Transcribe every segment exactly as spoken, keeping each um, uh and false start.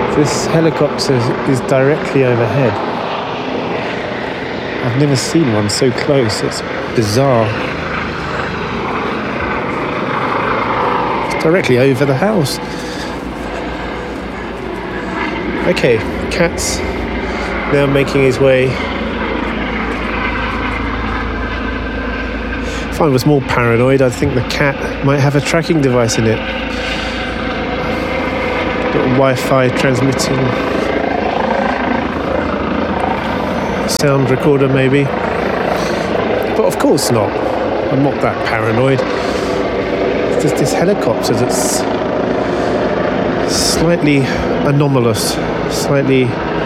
This helicopter is directly overhead. I've never seen one so close. It's bizarre. It's directly over the house. Okay, Cat's now making his way. If I was more paranoid, I'd think the cat might have a tracking device in it. Little Wi-Fi transmitting sound recorder maybe. But of course not. I'm not that paranoid. It's just this helicopter that's slightly anomalous, slightly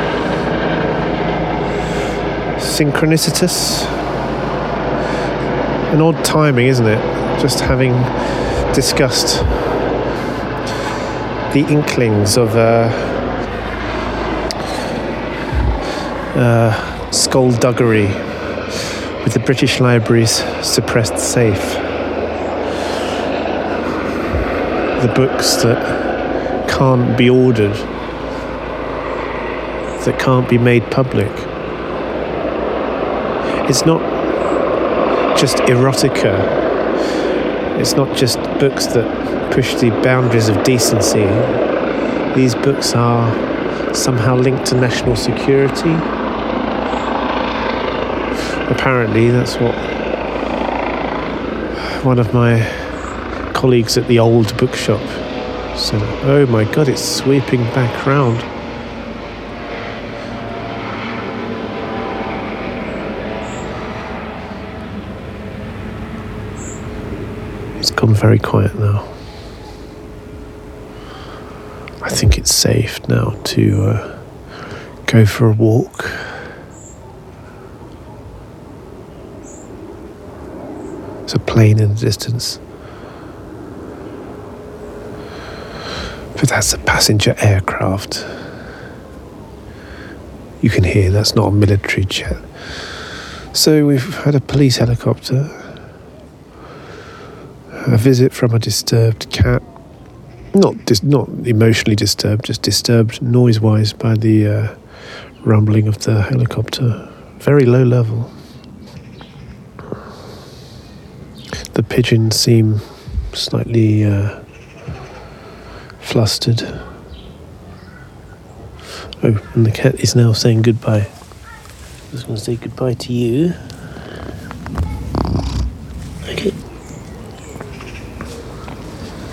synchronicitous. An odd timing, isn't it? Just having discussed the inklings of uh, uh, skullduggery with the British Library's suppressed safe. The books that can't be ordered, that can't be made public. It's not just erotica. It's not just books that push the boundaries of decency. These books are somehow linked to national security. Apparently, that's what one of my colleagues at the old bookshop said. Oh my God, it's sweeping back round. It's gone very quiet now. I think it's safe now to uh, go for a walk. There's a plane in the distance. But that's a passenger aircraft. You can hear that's not a military jet. So we've had a police helicopter. A visit from a disturbed cat. Not dis- not emotionally disturbed, just disturbed noise-wise by the uh, rumbling of the helicopter. Very low level. The pigeons seem slightly uh, flustered. Oh, and the cat is now saying goodbye. I was going to say goodbye to you.